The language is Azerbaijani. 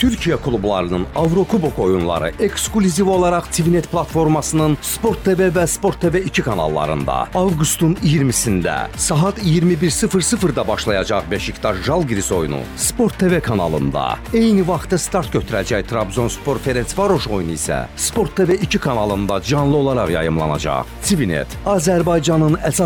Türkiyə klublarının Avrokubok oyunları ekskluziv olaraq TVNet platformasının Sport TV və Sport TV 2 kanallarında avqustun 20-sində saat 21:00-da başlayacaq Beşiktaş Žalgiris oyunu Sport TV kanalında, eyni vaxtda start götürəcək Trabzonspor Ferencvaroş oyunu isə Sport TV 2 kanalında canlı olaraq yayımlanacaq. TVNet Azərbaycanın əsas